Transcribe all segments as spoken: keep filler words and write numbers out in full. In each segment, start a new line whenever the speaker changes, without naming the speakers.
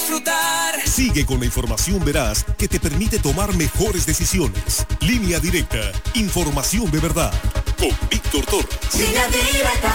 disfrutar.
Sigue con la información veraz que te permite tomar mejores decisiones. Línea Directa, información de verdad. Con Víctor Torres.
Línea Directa.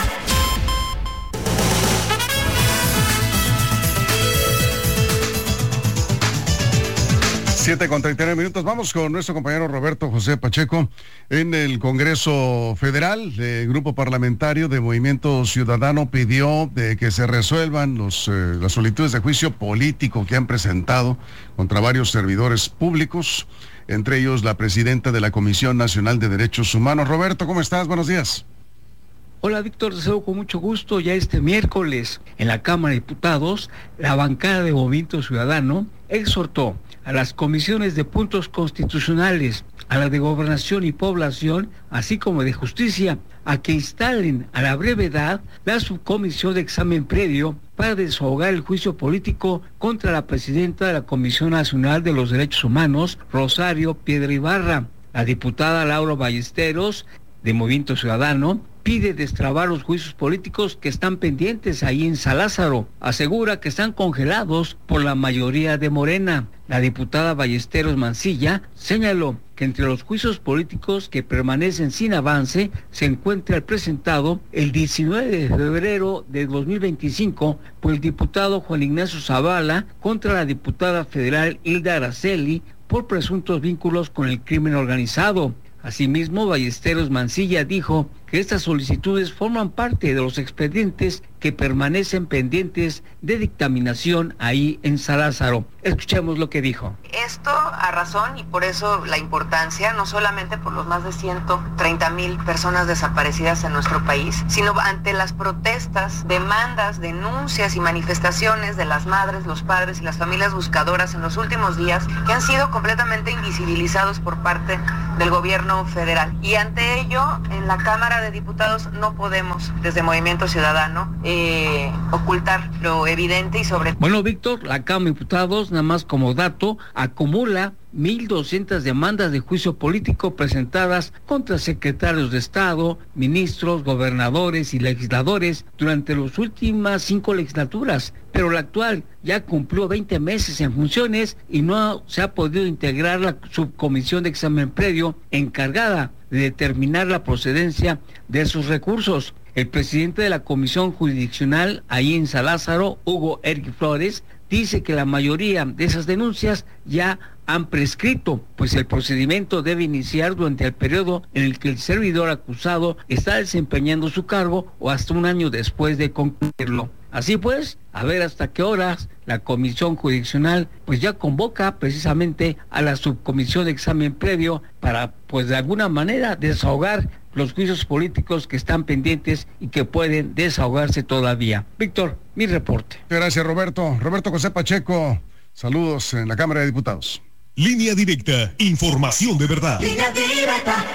siete con treinta y nueve minutos. Vamos con nuestro compañero Roberto José Pacheco. En el Congreso Federal, el Grupo Parlamentario de Movimiento Ciudadano pidió de que se resuelvan los, eh, las solicitudes de juicio político que han presentado contra varios servidores públicos, entre ellos la presidenta de la Comisión Nacional de Derechos Humanos. Roberto, ¿cómo estás? Buenos días.
Hola Víctor, te saludo con mucho gusto. Ya este miércoles en la Cámara de Diputados, la bancada de Movimiento Ciudadano exhortó a las comisiones de puntos constitucionales, a la de Gobernación y Población, así como de Justicia, a que instalen a la brevedad la subcomisión de examen previo para desahogar el juicio político contra la presidenta de la Comisión Nacional de los Derechos Humanos, Rosario Piedra Ibarra. La diputada Laura Ballesteros, de Movimiento Ciudadano, pide destrabar los juicios políticos que están pendientes ahí en San Lázaro. Asegura que están congelados por la mayoría de Morena. La diputada Ballesteros Mancilla señaló que entre los juicios políticos que permanecen sin avance se encuentra el presentado el diecinueve de febrero de dos mil veinticinco por el diputado Juan Ignacio Zavala contra la diputada federal Hilda Araceli por presuntos vínculos con el crimen organizado. Asimismo, Ballesteros Mancilla dijo que estas solicitudes forman parte de los expedientes que permanecen pendientes de dictaminación ahí en San Lázaro. Escuchemos lo que dijo.
Esto a razón, y por eso la importancia, no solamente por los más de ciento treinta mil personas desaparecidas en nuestro país, sino ante las protestas, demandas, denuncias y manifestaciones de las madres, los padres y las familias buscadoras en los últimos días, que han sido completamente invisibilizados por parte del gobierno federal. Y ante ello, en la Cámara de Diputados no podemos, desde Movimiento Ciudadano, eh, ocultar lo evidente y sobre...
Bueno, Víctor, la Cámara de Diputados, nada más como dato, acumula mil doscientas demandas de juicio político presentadas contra secretarios de Estado, ministros, gobernadores y legisladores durante las últimas cinco legislaturas, pero la actual ya cumplió veinte meses en funciones y no se ha podido integrar la subcomisión de examen previo encargada de determinar la procedencia de esos recursos. El presidente de la Comisión Jurisdiccional ahí en San Lázaro, Hugo Eric Flores, dice que la mayoría de esas denuncias ya han prescrito, pues el procedimiento debe iniciar durante el periodo en el que el servidor acusado está desempeñando su cargo o hasta un año después de concluirlo. Así pues, a ver hasta qué horas la Comisión Jurisdiccional pues ya convoca precisamente a la subcomisión de examen previo para pues de alguna manera desahogar los juicios políticos que están pendientes y que pueden desahogarse todavía. Víctor, mi reporte.
Gracias, Roberto. Roberto José Pacheco, saludos en la Cámara de Diputados.
Línea Directa, información de verdad.
Línea Directa.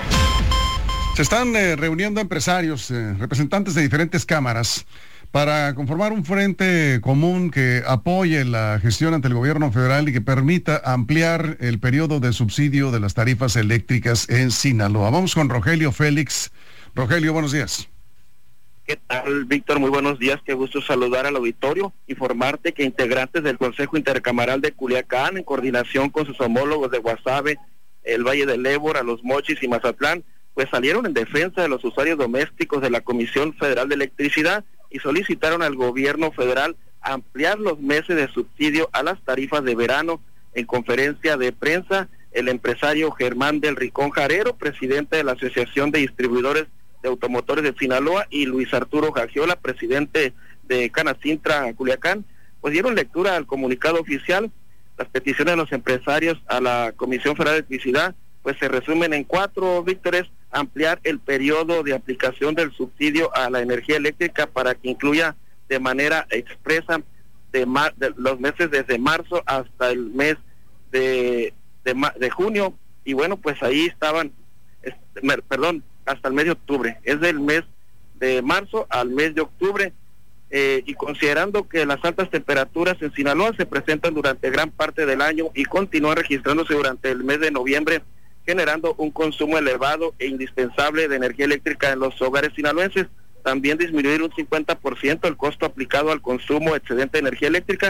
Se están eh, reuniendo empresarios, eh, representantes de diferentes cámaras, para conformar un frente común que apoye la gestión ante el gobierno federal y que permita ampliar el periodo de subsidio de las tarifas eléctricas en Sinaloa. Vamos con Rogelio Félix. Rogelio, buenos días.
¿Qué tal, Víctor? Muy buenos días. Qué gusto saludar al auditorio. Informarte que integrantes del Consejo Intercamaral de Culiacán, en coordinación con sus homólogos de Guasave, el Valle del Ébora, Los Mochis y Mazatlán, pues salieron en defensa de los usuarios domésticos de la Comisión Federal de Electricidad y solicitaron al gobierno federal ampliar los meses de subsidio a las tarifas de verano. En conferencia de prensa, el empresario Germán del Ricón Jarero, presidente de la Asociación de Distribuidores de Automotores de Sinaloa, y Luis Arturo Jagiola, presidente de Canacintra, Culiacán, pues dieron lectura al comunicado oficial. Las peticiones de los empresarios a la Comisión Federal de Electricidad pues se resumen en cuatro, Víctores: ampliar el periodo de aplicación del subsidio a la energía eléctrica para que incluya de manera expresa de, mar, de los meses desde marzo hasta el mes de, de, de junio, y bueno, pues ahí estaban, es, perdón, hasta el mes de octubre, es del mes de marzo al mes de octubre, eh, y considerando que las altas temperaturas en Sinaloa se presentan durante gran parte del año y continúan registrándose durante el mes de noviembre, generando un consumo elevado e indispensable de energía eléctrica en los hogares sinaloenses. También disminuir un cincuenta por ciento el costo aplicado al consumo excedente de energía eléctrica.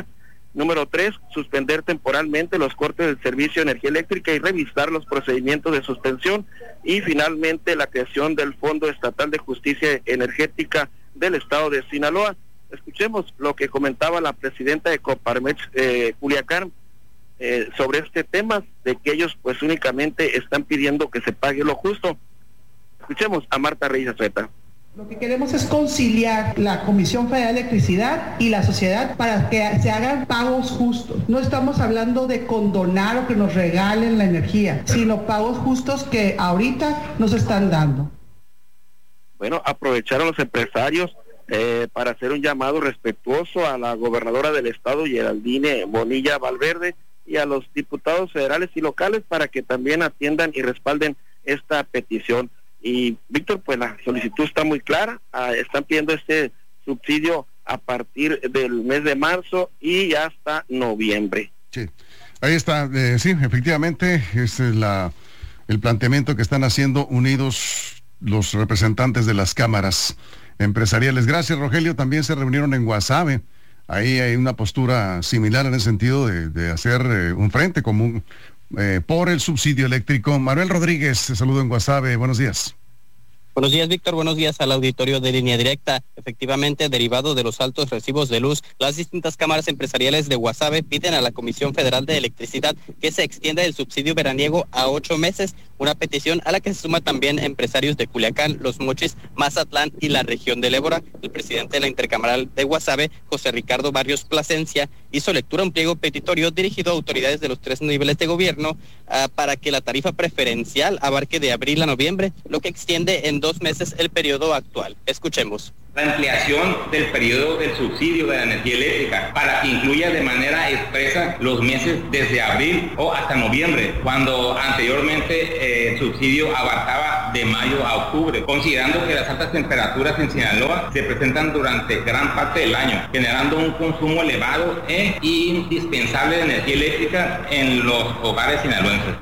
Número tres, suspender temporalmente los cortes del servicio de energía eléctrica y revisar los procedimientos de suspensión. Y finalmente, la creación del Fondo Estatal de Justicia Energética del Estado de Sinaloa. Escuchemos lo que comentaba la presidenta de Coparmex eh, Culiacán eh, sobre este tema, de que ellos pues únicamente están pidiendo que se pague lo justo. Escuchemos a Marta Reyes Azueta.
Lo que queremos es conciliar la Comisión Federal de Electricidad y la sociedad para que se hagan pagos justos. No estamos hablando de condonar o que nos regalen la energía, sino pagos justos que ahorita nos están dando.
Bueno, aprovecharon los empresarios eh, para hacer un llamado respetuoso a la gobernadora del estado, Geraldine Bonilla Valverde, y a los diputados federales y locales para que también atiendan y respalden esta petición. Y Víctor, pues la solicitud está muy clara, ah, están pidiendo este subsidio a partir del mes de marzo y hasta noviembre.
Sí, ahí está, eh, sí, efectivamente, es la, el planteamiento que están haciendo unidos los representantes de las cámaras empresariales. Gracias, Rogelio, también se reunieron en Guasave, ahí hay una postura similar en el sentido de, de hacer eh, un frente común Eh, por el subsidio eléctrico. Manuel Rodríguez, saludo en Guasave, buenos días.
Buenos días, Víctor, buenos días al auditorio de Línea Directa. Efectivamente, derivado de los altos recibos de luz, las distintas cámaras empresariales de Guasave piden a la Comisión Federal de Electricidad que se extienda el subsidio veraniego a ocho meses, una petición a la que se suma también empresarios de Culiacán, Los Mochis, Mazatlán y la región del Ébora. El presidente de la Intercamaral de Guasave, José Ricardo Barrios Plasencia, hizo lectura a un pliego petitorio dirigido a autoridades de los tres niveles de gobierno uh, para que la tarifa preferencial abarque de abril a noviembre, lo que extiende en dos meses el periodo actual. Escuchemos.
La ampliación del periodo del subsidio de la energía eléctrica para que incluya de manera expresa los meses desde abril o hasta noviembre, cuando anteriormente eh, el subsidio abarcaba de mayo a octubre, considerando que las altas temperaturas en Sinaloa se presentan durante gran parte del año, generando un consumo elevado e indispensable de energía eléctrica en los hogares sinaloenses.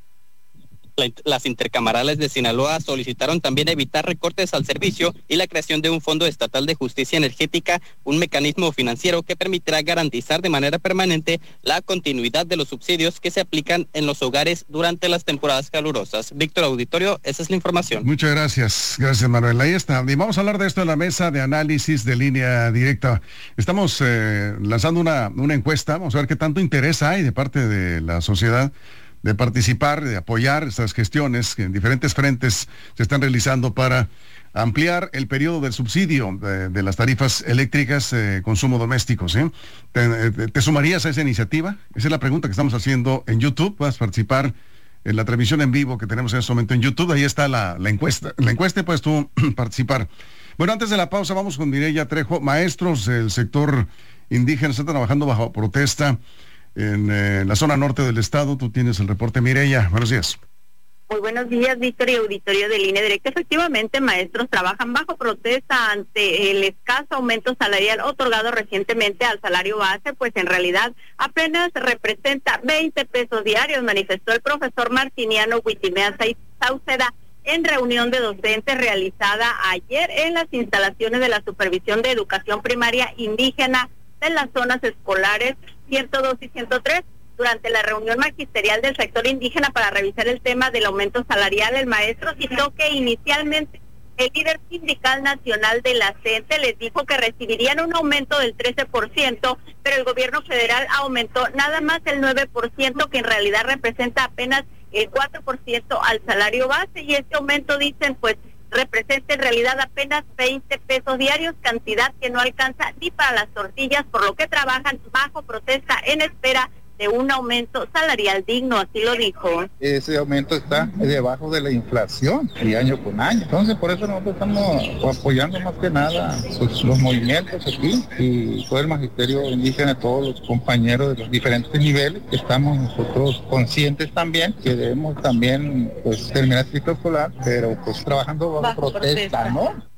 Las intercamarales de Sinaloa solicitaron también evitar recortes al servicio y la creación de un Fondo Estatal de Justicia Energética, un mecanismo financiero que permitirá garantizar de manera permanente la continuidad de los subsidios que se aplican en los hogares durante las temporadas calurosas. Víctor, auditorio, esa es la información.
Muchas gracias, gracias Manuel. Ahí está. Y vamos a hablar de esto en la mesa de análisis de Línea Directa. Estamos eh, lanzando una, una encuesta, vamos a ver qué tanto interés hay de parte de la sociedad de participar, de apoyar estas gestiones que en diferentes frentes se están realizando para ampliar el periodo del subsidio de, de las tarifas eléctricas de eh, consumo doméstico, ¿sí? ¿Te, te, ¿Te sumarías a esa iniciativa? Esa es la pregunta que estamos haciendo en YouTube. Puedes participar en la transmisión en vivo que tenemos en este momento en YouTube. Ahí está la, la encuesta. La encuesta puedes tú participar. Bueno, antes de la pausa vamos con Mireya Trejo. Maestros del sector indígena están trabajando bajo protesta en eh, la zona norte del estado. Tú tienes el reporte, Mireya. Buenos días.
Muy buenos días, Víctor y auditorio de Línea Directa. Efectivamente, maestros trabajan bajo protesta ante el escaso aumento salarial otorgado recientemente al salario base, pues en realidad apenas representa veinte pesos diarios, manifestó el profesor Martiniano Huitimea Sauceda en reunión de docentes realizada ayer en las instalaciones de la Supervisión de Educación Primaria Indígena de las zonas escolares ciento dos y ciento tres. Durante la reunión magisterial del sector indígena para revisar el tema del aumento salarial, el maestro citó que inicialmente el líder sindical nacional de la C E N T E les dijo que recibirían un aumento del trece por ciento, pero el gobierno federal aumentó nada más el nueve por ciento, que en realidad representa apenas el cuatro por ciento al salario base, y este aumento, dicen, pues representa en realidad apenas veinte pesos diarios, cantidad que no alcanza ni para las tortillas, por lo que trabajan bajo protesta en espera de un aumento salarial digno, así lo dijo.
Ese aumento está debajo de la inflación y año con año. Entonces, por eso nosotros estamos apoyando más que nada pues, los movimientos aquí, y todo el magisterio indígena, todos los compañeros de los diferentes niveles, que estamos nosotros conscientes también que debemos también pues terminar el ciclo escolar, pero pues trabajando bajo, bajo protesta, protesta, ¿no?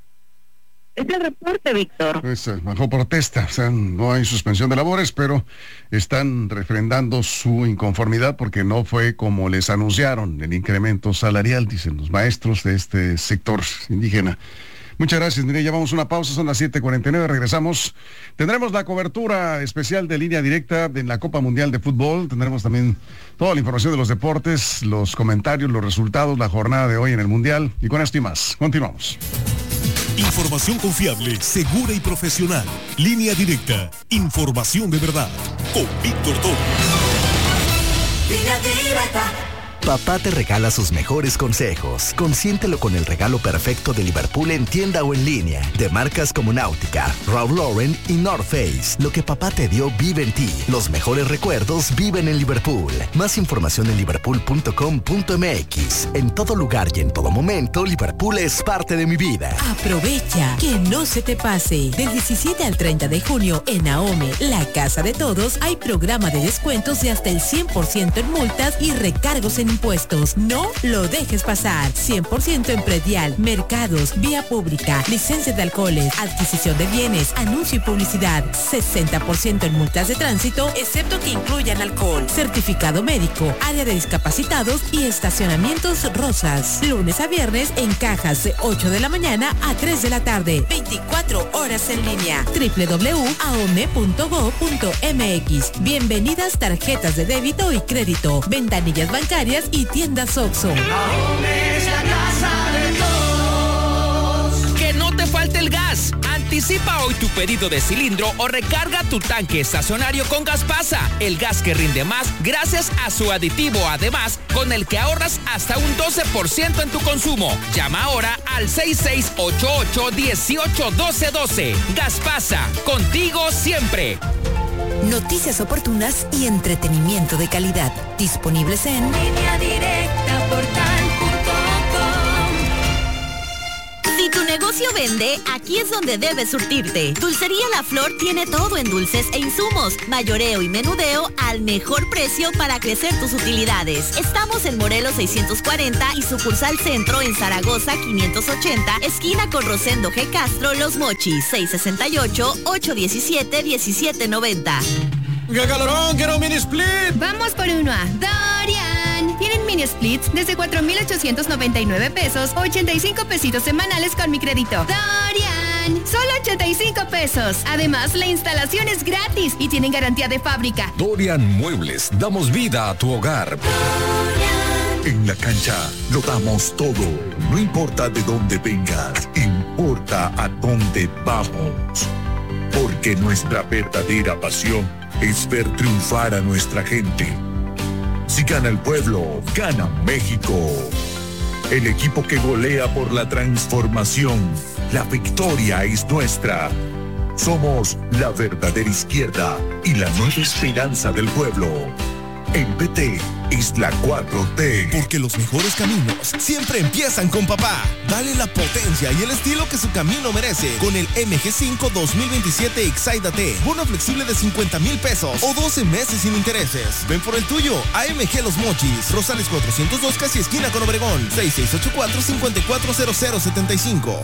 Es el reporte, Víctor.
Pues bajo protesta, o sea, no hay suspensión de labores, pero están refrendando su inconformidad porque no fue como les anunciaron el incremento salarial, dicen los maestros de este sector indígena. Muchas gracias, mire, ya vamos a una pausa, son las siete cuarenta y nueve, regresamos. Tendremos la cobertura especial de Línea Directa en la Copa Mundial de Fútbol, tendremos también toda la información de los deportes, los comentarios, los resultados, la jornada de hoy en el Mundial, y con esto y más, continuamos.
Información confiable, segura y profesional. Línea Directa, información de verdad, con Víctor Toro.
Línea Directa.
Papá te regala sus mejores consejos. Consiéntelo con el regalo perfecto de Liverpool en tienda o en línea. De marcas como Náutica, Ralph Lauren y North Face. Lo que papá te dio vive en ti. Los mejores recuerdos viven en Liverpool. Más información en liverpool punto com punto m x. En todo lugar y en todo momento, Liverpool es parte de mi vida.
Aprovecha, que no se te pase. Del diecisiete al treinta de junio en Ahome, la casa de todos, hay programa de descuentos de hasta el cien por ciento en multas y recargos en impuestos. No lo dejes pasar. cien por ciento en predial, mercados, vía pública, licencia de alcoholes, adquisición de bienes, anuncio y publicidad. sesenta por ciento en multas de tránsito, excepto que incluyan alcohol, certificado médico, área de discapacitados y estacionamientos Rosas. Lunes a viernes en cajas de ocho de la mañana a tres de la tarde. veinticuatro horas en línea. doble u doble u doble u punto ahome punto go punto m x. Bienvenidas tarjetas de débito y crédito, ventanillas bancarias y tiendas Oxxo.
Ahome es la casa de todos.
Que no te falte el gas. Anticipa hoy tu pedido de cilindro o recarga tu tanque estacionario con Gaspasa, el gas que rinde más gracias a su aditivo Además, con el que ahorras hasta un doce por ciento en tu consumo. Llama ahora al seis seis ocho ocho, uno ocho uno dos uno dos. Gaspasa, contigo siempre.
Noticias oportunas y entretenimiento de calidad. Disponibles en
Línea Directa Portal punto com.
Si tu negocio vende, aquí es donde debes surtirte. Dulcería La Flor tiene todo en dulces e insumos, mayoreo y menudeo al mejor precio para crecer tus utilidades. Estamos en Morelos seiscientos cuarenta y sucursal Centro en Zaragoza quinientos ochenta, esquina con Rosendo G. Castro, Los Mochis, seis sesenta y ocho, ocho diecisiete, diecisiete noventa.
¡Gagalorón, quiero un mini split!
Vamos por uno a Dorian. Tienen mini splits desde cuatro mil ochocientos noventa y nueve pesos, ochenta y cinco pesitos semanales con mi crédito. Dorian, solo ochenta y cinco pesos. Además, la instalación es gratis y tienen garantía de fábrica.
Dorian Muebles, damos vida a tu hogar. En la cancha lo damos todo. No importa de dónde vengas, importa a dónde vamos. Porque nuestra verdadera pasión es ver triunfar a nuestra gente. Si gana el pueblo, gana México. El equipo que golea por la transformación. La victoria es nuestra. Somos la verdadera izquierda y la nueva esperanza del pueblo. En P T es la cuatro T.
Porque los mejores caminos siempre empiezan con papá. Dale la potencia y el estilo que su camino merece con el M G cinco dos mil veintisiete Excite-T. Bono flexible de cincuenta mil pesos o doce meses sin intereses. Ven por el tuyo a M G Los Mochis. Rosales cuatrocientos dos, casi esquina con Obregón. seis seis ocho cuatro, cinco cuatro cero cero siete cinco.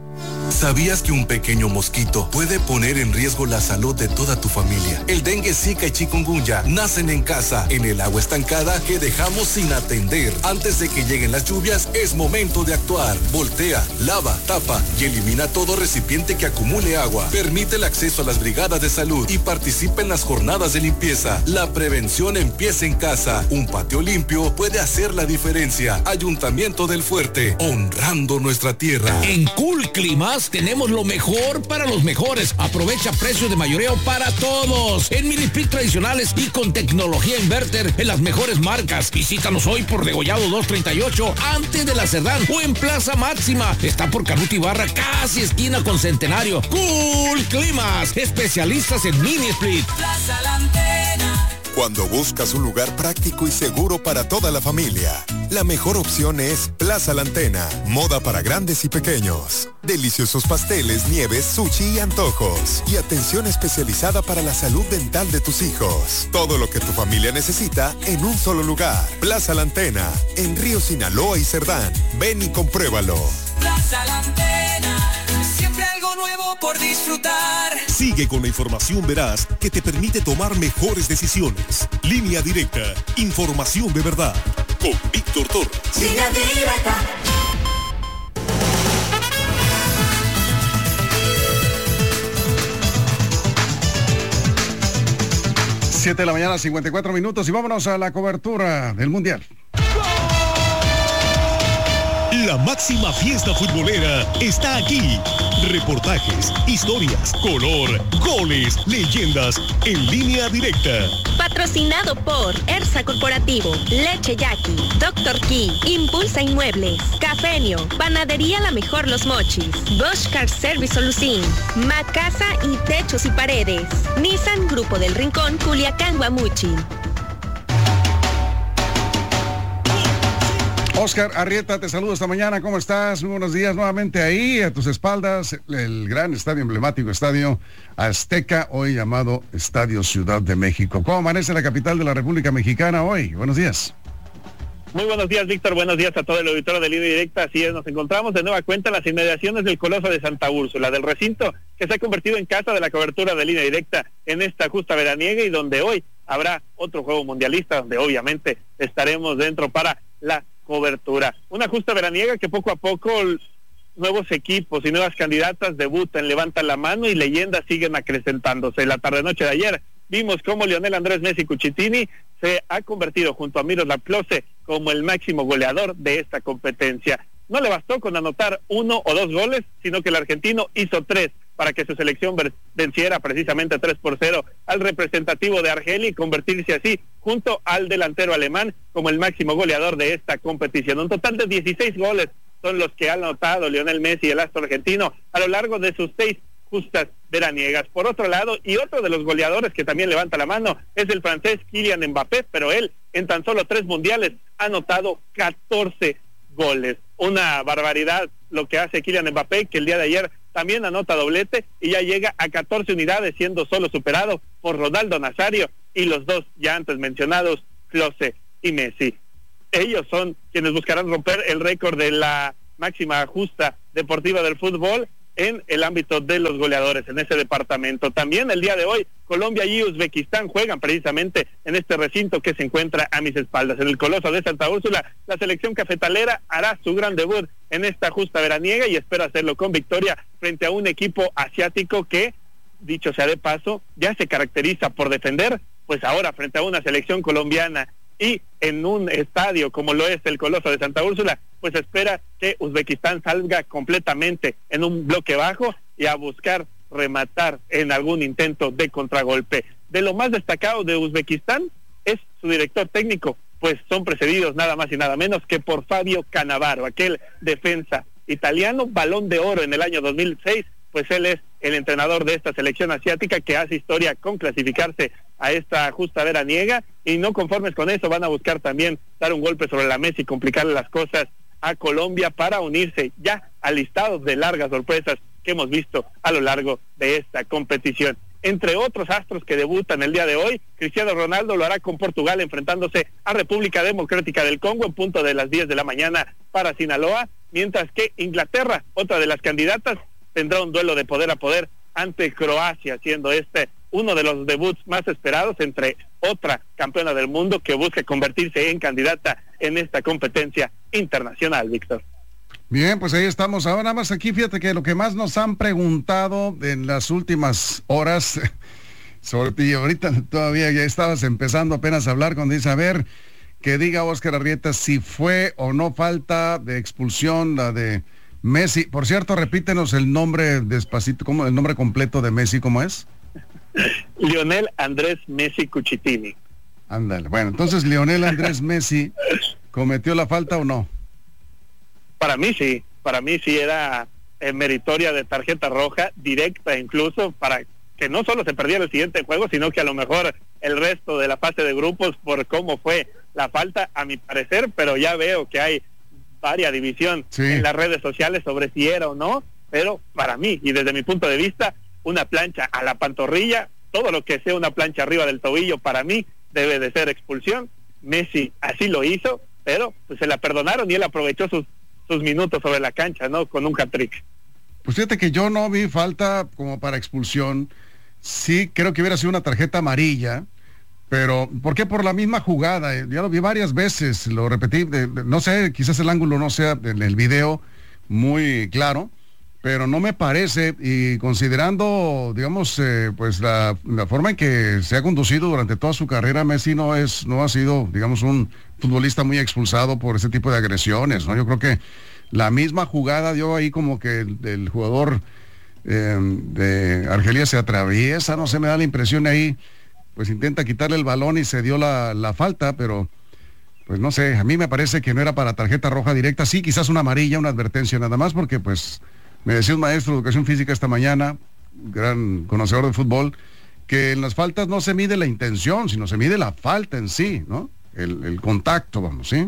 ¿Sabías que un pequeño mosquito puede poner en riesgo la salud de toda tu familia? El dengue, zika y chikungunya nacen en casa, en el agua estancada que dejamos sin atender. Antes de que lleguen las lluvias, es momento de actuar. Voltea, lava, tapa y elimina todo recipiente que acumule agua. Permite el acceso a las brigadas de salud y participa en las jornadas de limpieza. La prevención empieza en casa. Un patio limpio puede hacer la diferencia. Ayuntamiento del Fuerte, honrando nuestra tierra.
En Cool Climas tenemos lo mejor para los mejores. Aprovecha precios de mayoreo para todos. En mini split tradicionales y con tecnología inverter en las mejores marcas. Visítanos hoy por Degollado doscientos treinta y ocho, antes de la Cerdán, o en Plaza Máxima. Está por Canuto Ibarra, casi esquina con Centenario. Cool Climas, especialistas en mini split.
Plaza La Antena.
Cuando buscas un lugar práctico y seguro para toda la familia, la mejor opción es Plaza La Antena. Moda para grandes y pequeños. Deliciosos pasteles, nieves, sushi y antojos. Y atención especializada para la salud dental de tus hijos. Todo lo que tu familia necesita en un solo lugar. Plaza La Antena, en Río Sinaloa y Cerdán. Ven y compruébalo.
Plaza La Antena. Siempre algo nuevo por disfrutar.
Sigue con la información veraz que te permite tomar mejores decisiones. Línea Directa, información de verdad. Con Víctor Torres.
Línea Directa.
siete de la mañana, cincuenta y cuatro minutos, y vámonos a la cobertura del Mundial.
La máxima fiesta futbolera está aquí. Reportajes, historias, color, goles, leyendas, en línea directa.
Patrocinado por Ersa Corporativo, Leche Yaqui, Doctor Key, Impulsa Inmuebles, Cafenio, Panadería La Mejor Los Mochis, Bosch Car Service Solucín, Macasa y Techos y Paredes, Nissan Grupo del Rincón, Culiacán, Guamuchi.
Oscar Arrieta, te saludo esta mañana, ¿cómo estás? Muy buenos días nuevamente ahí, a tus espaldas, el gran estadio emblemático, Estadio Azteca, hoy llamado Estadio Ciudad de México. ¿Cómo amanece la capital de la República Mexicana hoy? Buenos días.
Muy buenos días, Víctor, buenos días a todo el auditorio de Línea Directa. Así es, nos encontramos de nueva cuenta en las inmediaciones del Coloso de Santa Úrsula, del recinto que se ha convertido en casa de la cobertura de Línea Directa en esta justa veraniega, y donde hoy habrá otro juego mundialista, donde obviamente estaremos dentro para la cobertura. Una justa veraniega que poco a poco nuevos equipos y nuevas candidatas debutan, levantan la mano y leyendas siguen acrecentándose. La tarde-noche de ayer vimos cómo Lionel Andrés Messi Cucitini se ha convertido junto a Miroslav Klose como el máximo goleador de esta competencia. No le bastó con anotar uno o dos goles, sino que el argentino hizo tres para que su selección venciera precisamente tres por cero al representativo de Argelia y convertirse así junto al delantero alemán como el máximo goleador de esta competición. Un total de dieciséis goles son los que ha anotado Lionel Messi, el astro argentino, a lo largo de sus seis justas veraniegas. Por otro lado, y otro de los goleadores que también levanta la mano es el francés Kylian Mbappé, pero él en tan solo tres mundiales ha anotado catorce goles. Una barbaridad lo que hace Kylian Mbappé, que el día de ayer también anota doblete y ya llega a catorce unidades, siendo solo superado por Ronaldo Nazario y los dos ya antes mencionados, Klose y Messi. Ellos son quienes buscarán romper el récord de la máxima justa deportiva del fútbol en el ámbito de los goleadores en ese departamento. También el día de hoy, Colombia y Uzbekistán juegan precisamente en este recinto que se encuentra a mis espaldas. En el Coloso de Santa Úrsula, la selección cafetalera hará su gran debut en esta justa veraniega y espera hacerlo con victoria frente a un equipo asiático que, dicho sea de paso, ya se caracteriza por defender, pues ahora frente a una selección colombiana y en un estadio como lo es el Coloso de Santa Úrsula, pues espera que Uzbekistán salga completamente en un bloque bajo y a buscar rematar en algún intento de contragolpe. De lo más destacado de Uzbekistán es su director técnico, pues son precedidos nada más y nada menos que por Fabio Cannavaro, aquel defensa italiano, Balón de Oro en el año dos mil seis, pues él es el entrenador de esta selección asiática que hace historia con clasificarse a esta justa veraniega, y no conformes con eso van a buscar también dar un golpe sobre la mesa y complicarle las cosas a Colombia para unirse ya al listado de largas sorpresas que hemos visto a lo largo de esta competición. Entre otros astros que debutan el día de hoy, Cristiano Ronaldo lo hará con Portugal enfrentándose a República Democrática del Congo en punto de las diez de la mañana para Sinaloa, mientras que Inglaterra, otra de las candidatas, tendrá un duelo de poder a poder ante Croacia, siendo este uno de los debuts más esperados entre otra campeona del mundo que busca convertirse en candidata en esta competencia internacional, Víctor.
Bien, pues ahí estamos. Ahora nada más aquí, fíjate que lo que más nos han preguntado en las últimas horas, sobre ti, ahorita todavía ya estabas empezando apenas a hablar cuando dice, a ver, que diga Oscar Arrieta si fue o no falta de expulsión la de Messi. Por cierto, repítenos el nombre despacito, ¿cómo, el nombre completo de Messi, ¿cómo es?
Lionel Andrés Messi Cucitini.
Ándale, bueno, entonces Lionel Andrés Messi, ¿cometió la falta o no?
Para mí sí, para mí sí era eh, meritoria de tarjeta roja, directa incluso, para que no solo se perdiera el siguiente juego, sino que a lo mejor el resto de la fase de grupos por cómo fue la falta, a mi parecer, pero ya veo que hay varia división sí. en las redes sociales sobre si era o no, pero para mí, y desde mi punto de vista, una plancha a la pantorrilla, todo lo que sea una plancha arriba del tobillo, para mí debe de ser expulsión. Messi así lo hizo, pero pues se la perdonaron y él aprovechó sus sus minutos sobre la cancha, ¿no? Con un hat-trick.
Pues fíjate que yo no vi falta como para expulsión. Sí, creo que hubiera sido una tarjeta amarilla, pero ¿por qué? Por la misma jugada. Ya lo vi varias veces, lo repetí, de, de, no sé, quizás el ángulo no sea en el video muy claro, pero no me parece, y considerando, digamos, eh, pues la, la forma en que se ha conducido durante toda su carrera, Messi no es, no ha sido, digamos, un futbolista muy expulsado por ese tipo de agresiones, ¿no? Yo creo que la misma jugada dio ahí como que el, el jugador eh, de Argelia se atraviesa, no sé, me da la impresión ahí, pues intenta quitarle el balón y se dio la, la falta, pero pues no sé, a mí me parece que no era para tarjeta roja directa, sí, quizás una amarilla, una advertencia nada más, porque pues me decía un maestro de educación física esta mañana, gran conocedor de fútbol, que en las faltas no se mide la intención, sino se mide la falta en sí, ¿no? El, el contacto, vamos, ¿sí?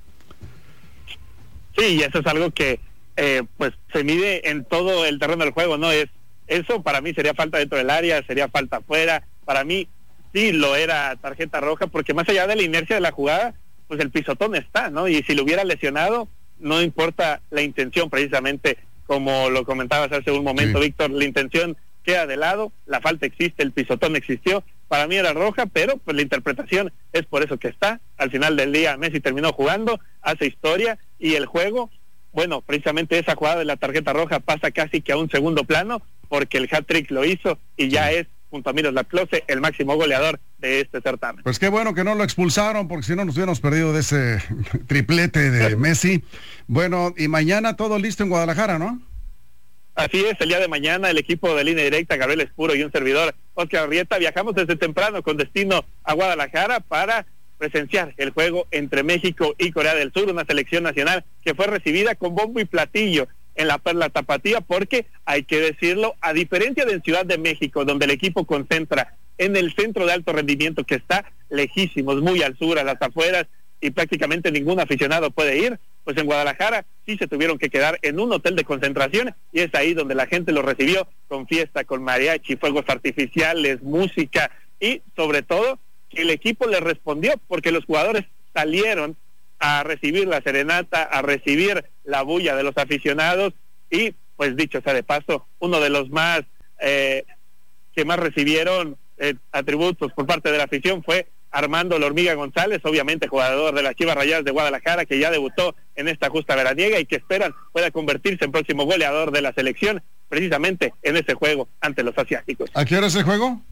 Sí, y eso es algo que eh, pues se mide en todo el terreno del juego, ¿no? Es eso para mí sería falta dentro del área, sería falta afuera, para mí sí lo era tarjeta roja, porque más allá de la inercia de la jugada, pues el pisotón está, ¿no? Y si lo hubiera lesionado, no importa la intención, precisamente como lo comentabas hace un momento, sí. Víctor, la intención queda de lado, la falta existe, el pisotón existió, para mí era roja, pero pues la interpretación es por eso que está. Al final del día Messi terminó jugando, hace historia, y el juego, bueno, precisamente esa jugada de la tarjeta roja pasa casi que a un segundo plano, porque el hat-trick lo hizo y ya sí. es, junto a Miroslav Klose, el máximo goleador de este certamen.
Pues qué bueno que no lo expulsaron, porque si no nos hubiéramos perdido de ese triplete de Messi. Bueno, y mañana todo listo en Guadalajara, ¿no?
Así es, el día de mañana el equipo de Línea Directa, Gabriel Espuro y un servidor, Oscar Arrieta, viajamos desde temprano con destino a Guadalajara para presenciar el juego entre México y Corea del Sur, una selección nacional que fue recibida con bombo y platillo en la Perla Tapatía, porque hay que decirlo, a diferencia de en Ciudad de México, donde el equipo concentra en el centro de alto rendimiento que está lejísimos, muy al sur, a las afueras, y prácticamente ningún aficionado puede ir, pues en Guadalajara sí se tuvieron que quedar en un hotel de concentración, y es ahí donde la gente lo recibió con fiesta, con mariachi, fuegos artificiales, música, y sobre todo que el equipo le respondió, porque los jugadores salieron a recibir la serenata, a recibir la bulla de los aficionados, y pues dicho sea de paso, uno de los más eh, que más recibieron eh, atributos por parte de la afición fue Armando La Hormiga González, obviamente jugador de las Chivas Rayadas de Guadalajara, que ya debutó en esta justa veraniega y que esperan pueda convertirse en próximo goleador de la selección, precisamente en ese juego ante los asiáticos.
¿A qué hora es el juego?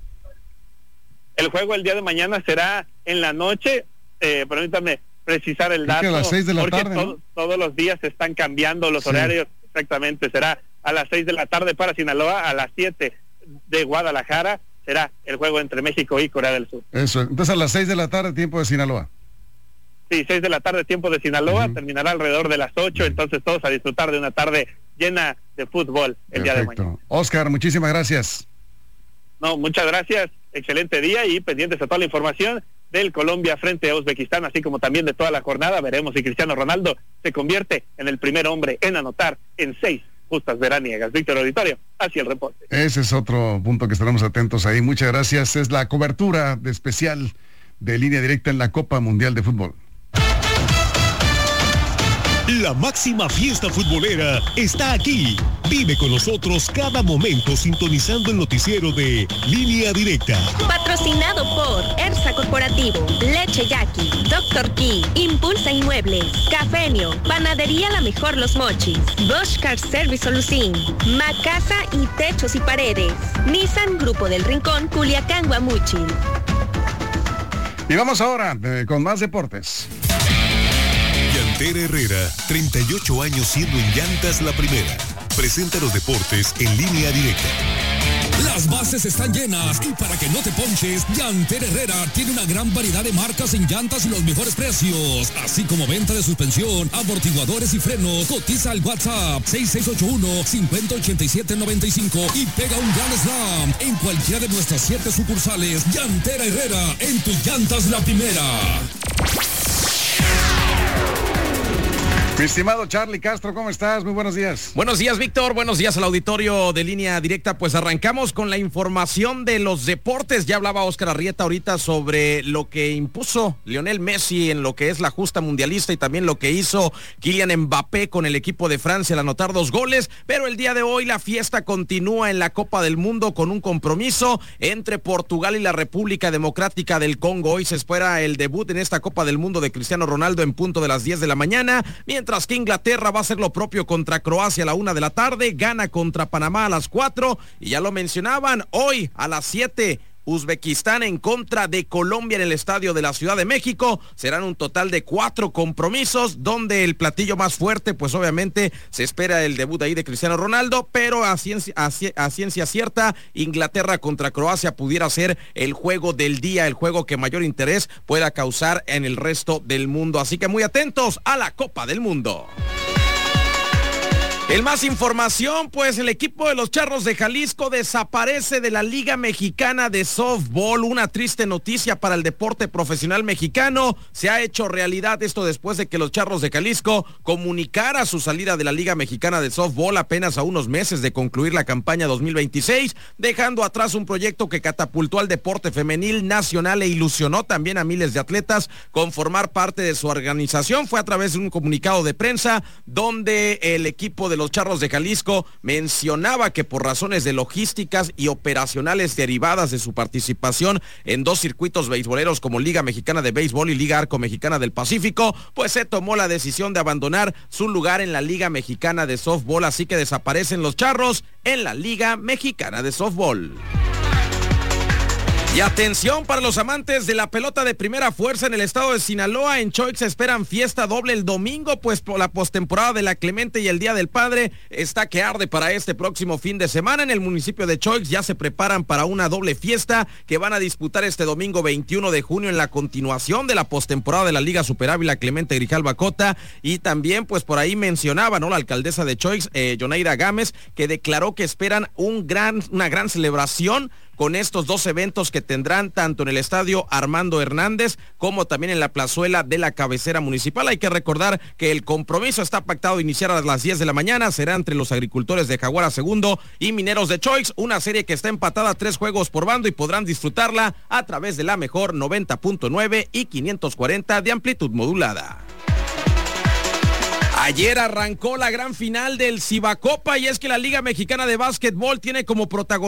El juego el día de mañana será en la noche, eh, permítanme precisar el dato,
a las seis de la
porque
tarde,
to-
¿no?
todos los días se están cambiando los
Sí.
horarios, exactamente, será a las seis de la tarde para Sinaloa, a las siete de Guadalajara será el juego entre México y Corea del Sur.
Eso, entonces a las seis de la tarde, tiempo de Sinaloa.
Sí, seis de la tarde, tiempo de Sinaloa, uh-huh. terminará alrededor de las ocho, uh-huh. entonces todos a disfrutar de una tarde llena de fútbol el
Perfecto.
día de mañana.
Oscar, muchísimas gracias.
No, muchas gracias, excelente día y pendientes a toda la información del Colombia frente a Uzbekistán, así como también de toda la jornada. Veremos si Cristiano Ronaldo se convierte en el primer hombre en anotar en seis justas veraniegas. Víctor Auditorio, hacia el reporte.
Ese es otro punto que estaremos atentos ahí. Muchas gracias. Es la cobertura de especial de Línea Directa en la Copa Mundial de Fútbol.
La máxima fiesta futbolera está aquí. Vive con nosotros cada momento sintonizando el noticiero de Línea Directa.
Patrocinado por Ersa Corporativo, Leche Yaqui, Doctor Key, Impulsa Inmuebles, Cafenio, Panadería La Mejor Los Mochis, Bosch Car Service Solucín, Macasa y Techos y Paredes, Nissan Grupo del Rincón, Culiacán, Guamuchil.
Y vamos ahora eh, con más deportes.
Llantera Herrera, treinta y ocho años siendo en llantas la primera. Presenta los deportes en Línea Directa.
Las bases están llenas y para que no te ponches, Llantera Herrera tiene una gran variedad de marcas en llantas y los mejores precios, así como venta de suspensión, amortiguadores y frenos. Cotiza al WhatsApp seis seis ocho uno, cinco cero ocho siete nueve cinco y pega un gran slam en cualquiera de nuestras siete sucursales. Llantera Herrera, en tus llantas la primera.
Mi estimado Charlie Castro, ¿cómo estás? Muy buenos días.
Buenos días, Víctor. Buenos días al auditorio de Línea Directa. Pues arrancamos con la información de los deportes. Ya hablaba Oscar Arrieta ahorita sobre lo que impuso Lionel Messi en lo que es la justa mundialista y también lo que hizo Kylian Mbappé con el equipo de Francia al anotar dos goles. Pero el día de hoy la fiesta continúa en la Copa del Mundo con un compromiso entre Portugal y la República Democrática del Congo. Hoy se espera el debut en esta Copa del Mundo de Cristiano Ronaldo en punto de las diez de la mañana, mientras mientras que Inglaterra va a hacer lo propio contra Croacia a la una de la tarde, gana contra Panamá a las cuatro, y ya lo mencionaban, hoy a las siete, Uzbekistán en contra de Colombia en el estadio de la Ciudad de México. Serán un total de cuatro compromisos, donde el platillo más fuerte, pues obviamente se espera el debut ahí de Cristiano Ronaldo, pero a ciencia, a, a ciencia cierta, Inglaterra contra Croacia pudiera ser el juego del día, el juego que mayor interés pueda causar en el resto del mundo. Así que muy atentos a la Copa del Mundo. En más información, pues el equipo de los Charros de Jalisco desaparece de la Liga Mexicana de Softball. Una triste noticia para el deporte profesional mexicano. Se ha hecho realidad esto después de que los Charros de Jalisco comunicara su salida de la Liga Mexicana de Softball apenas a unos meses de concluir la campaña dos mil veintiséis, dejando atrás un proyecto que catapultó al deporte femenil nacional e ilusionó también a miles de atletas con formar parte de su organización. Fue a través de un comunicado de prensa donde el equipo de los Charros de Jalisco mencionaba que por razones de logísticas y operacionales derivadas de su participación en dos circuitos beisboleros como Liga Mexicana de Béisbol y Liga Arco Mexicana del Pacífico, pues se tomó la decisión de abandonar su lugar en la Liga Mexicana de Softball, así que desaparecen los Charros en la Liga Mexicana de Softball. Y atención para los amantes de la pelota de primera fuerza en el estado de Sinaloa. En Choix esperan fiesta doble el domingo, pues por la postemporada de la Clemente y el Día del Padre está que arde para este próximo fin de semana. En el municipio de Choix ya se preparan para una doble fiesta que van a disputar este domingo veintiuno de junio en la continuación de la postemporada de la Liga Super Ávila Clemente Grijalva Cota. Y también pues por ahí mencionaba, ¿no?, la alcaldesa de Choix, eh, Yoneira Gámez, que declaró que esperan un gran, una gran celebración con estos dos eventos que tendrán tanto en el estadio Armando Hernández como también en la plazuela de la cabecera municipal. Hay que recordar que el compromiso está pactado a iniciar a las diez de la mañana, será entre los agricultores de Jaguara Segundo y Mineros de Choix, una serie que está empatada a tres juegos por bando y podrán disfrutarla a través de la mejor noventa punto nueve y quinientos cuarenta de amplitud modulada. Ayer arrancó la gran final del Cibacopa y es que la Liga Mexicana de Básquetbol tiene como protagonista